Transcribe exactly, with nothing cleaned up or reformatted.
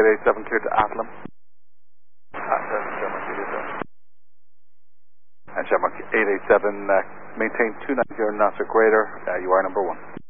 eight eight seven, clear to Athlone. Athlone, Shamrock eight eight seven. And Shamrock eight eight seven, uh, maintain two nine zero knots or greater. Uh, you are number one.